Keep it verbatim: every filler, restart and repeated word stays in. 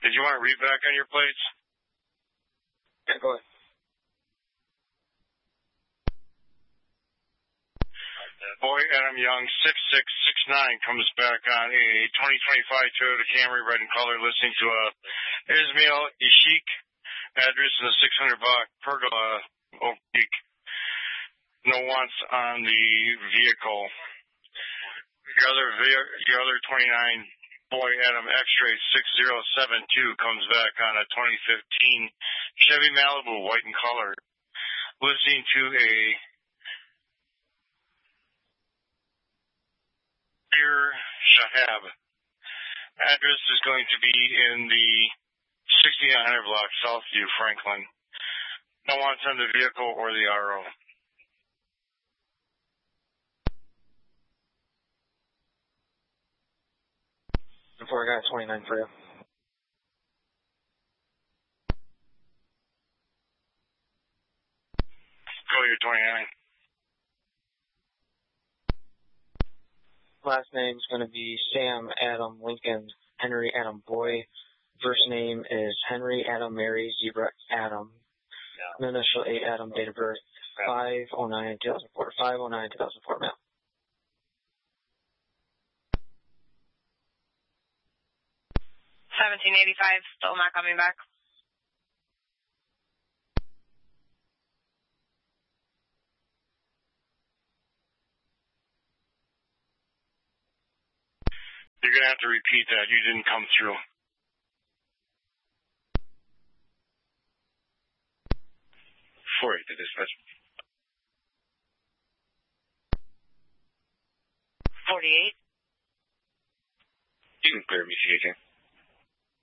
Did you want to read back on your plates? Yeah, go ahead. Boy Adam Young, six six six nine, comes back on a twenty twenty-five Toyota Camry, red in color, listening to a Ismail Ishik, address in the six hundred block Pergola, Oak Peak. No wants on the vehicle. Your other, your other twenty-nine, Boy Adam X-Ray six zero seven two, comes back on a twenty fifteen Chevy Malibu, white in color, listening to a Bir Shahab. Address is going to be in the sixty-nine hundred block, Southview, Franklin. No wants on the vehicle or the R O. Before I got twenty-nine for you. Go your twenty-nine. Last name is going to be Sam Adam Lincoln Henry Adam Boy. First name is Henry Adam Mary Zebra Adam. No. Initial eight Adam, date of birth five oh nine two thousand four. five oh nine two thousand four, male. seventeen eighty-five, still not coming back. You're going to have to repeat that. You didn't come through. four eight to dispatch. forty-eight. You can clear me, C J.